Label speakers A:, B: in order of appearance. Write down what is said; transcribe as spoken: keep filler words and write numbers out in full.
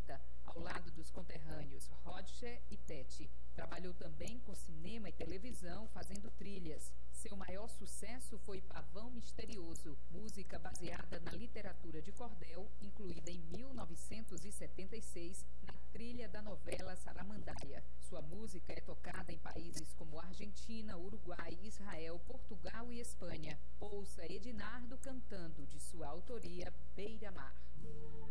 A: trinta, ao lado dos conterrâneos Roger e Tete. Trabalhou também com cinema e televisão, fazendo trilhas. Seu maior sucesso foi Pavão Misterioso, música baseada na literatura de cordel, incluída em mil novecentos e setenta e seis na trilha da novela Saramandaia. Sua música é tocada em países como Argentina, Uruguai, Israel, Portugal e Espanha. Ouça Ednardo cantando, de sua autoria, Beira-Mar.